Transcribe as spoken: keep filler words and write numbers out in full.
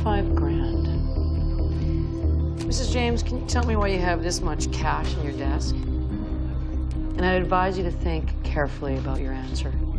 twenty-five grand. Missus James, can you tell me why you have this much cash in your desk? And I'd advise you to think carefully about your answer.